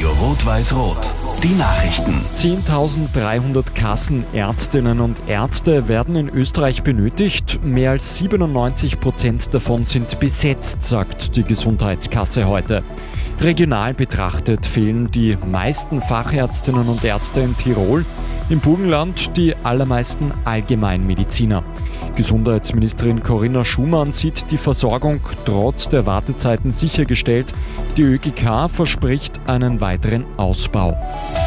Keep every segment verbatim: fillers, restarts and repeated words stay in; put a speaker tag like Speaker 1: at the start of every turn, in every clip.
Speaker 1: Radio Rot-Weiß-Rot. Die Nachrichten.
Speaker 2: zehntausenddreihundert Kassenärztinnen und Ärzte werden in Österreich benötigt. Mehr als siebenundneunzig Prozent davon sind besetzt, sagt die Gesundheitskasse heute. Regional betrachtet fehlen die meisten Fachärztinnen und Ärzte in Tirol, im Burgenland die allermeisten Allgemeinmediziner. Gesundheitsministerin Corinna Schumann sieht die Versorgung trotz der Wartezeiten sichergestellt. Die ÖGK verspricht einen weiteren Ausbau.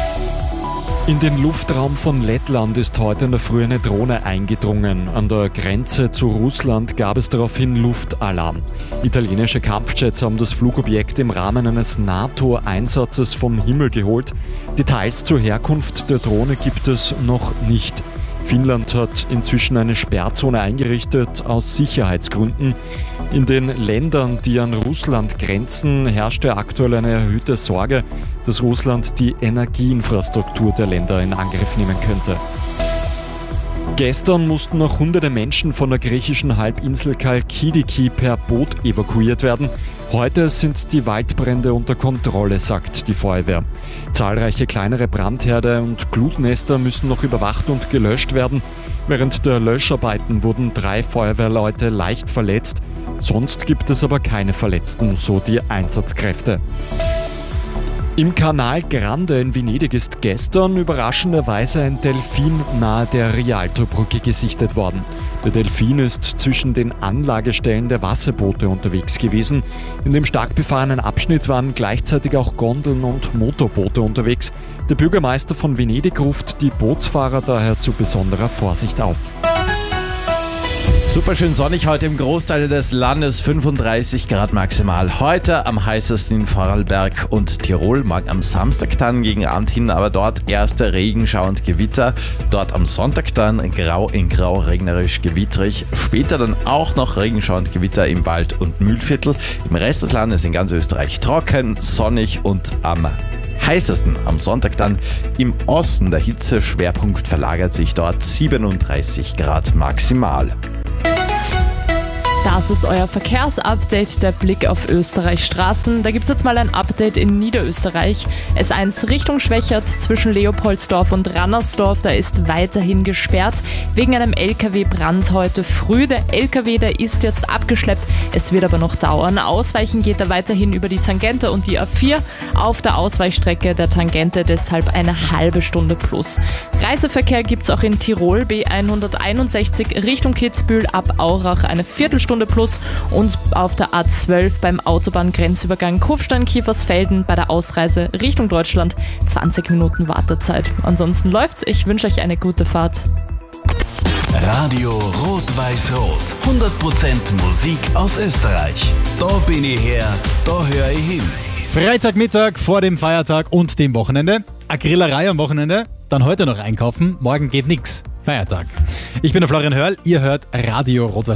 Speaker 2: In den Luftraum von Lettland ist heute in der Früh eine Drohne eingedrungen. An der Grenze zu Russland gab es daraufhin Luftalarm. Italienische Kampfjets haben das Flugobjekt im Rahmen eines NATO-Einsatzes vom Himmel geholt. Details zur Herkunft der Drohne gibt es noch nicht. Finnland hat inzwischen eine Sperrzone eingerichtet aus Sicherheitsgründen. In den Ländern, die an Russland grenzen, herrschte aktuell eine erhöhte Sorge, dass Russland die Energieinfrastruktur der Länder in Angriff nehmen könnte. Gestern mussten noch hunderte Menschen von der griechischen Halbinsel Chalkidiki per Boot evakuiert werden. Heute sind die Waldbrände unter Kontrolle, sagt die Feuerwehr. Zahlreiche kleinere Brandherde und Glutnester müssen noch überwacht und gelöscht werden. Während der Löscharbeiten wurden drei Feuerwehrleute leicht verletzt. Sonst gibt es aber keine Verletzten, so die Einsatzkräfte. Im Canal Grande in Venedig ist gestern überraschenderweise ein Delfin nahe der Rialtobrücke gesichtet worden. Der Delfin ist zwischen den Anlagestellen der Wasserboote unterwegs gewesen. In dem stark befahrenen Abschnitt waren gleichzeitig auch Gondeln und Motorboote unterwegs. Der Bürgermeister von Venedig ruft die Bootsfahrer daher zu besonderer Vorsicht auf.
Speaker 3: Super schön sonnig heute im Großteil des Landes, fünfunddreißig Grad maximal. Heute am heißesten in Vorarlberg und Tirol, morgen am Samstag dann gegen Abend hin, aber dort erste Regenschau und Gewitter. Dort am Sonntag dann grau in grau, regnerisch, gewitterig. Später dann auch noch Regenschau und Gewitter im Wald- und Mühlviertel. Im Rest des Landes in ganz Österreich trocken, sonnig und am heißesten am Sonntag dann im Osten. Der Hitzeschwerpunkt verlagert sich dort, siebenunddreißig Grad maximal.
Speaker 4: Das ist euer Verkehrsupdate, der Blick auf Österreichs Straßen. Da gibt es jetzt mal ein Update in Niederösterreich. S eins Richtung Schwächert zwischen Leopoldsdorf und Rannersdorf, da ist weiterhin gesperrt wegen einem L K W-Brand heute früh. Der L K W, der ist jetzt abgeschleppt, es wird aber noch dauern. Ausweichen geht er weiterhin über die Tangente und die A vier. Auf der Ausweichstrecke der Tangente deshalb eine halbe Stunde plus. Reiseverkehr gibt es auch in Tirol, B hunderteinundsechzig Richtung Kitzbühel ab Aurach eine Viertelstunde plus und auf der A zwölf beim Autobahngrenzübergang Kufstein-Kiefersfelden bei der Ausreise Richtung Deutschland zwanzig Minuten Wartezeit. Ansonsten läuft's, ich wünsche euch eine gute Fahrt.
Speaker 1: Radio Rot-Weiß-Rot. hundert Prozent Musik aus Österreich. Da bin ich her, da höre ich hin.
Speaker 5: Freitagmittag vor dem Feiertag und dem Wochenende. Eine Grillerei am Wochenende. Dann heute noch einkaufen. Morgen geht nix. Feiertag. Ich bin der Florian Hörl. Ihr hört Radio Rot-Weiß-Rot.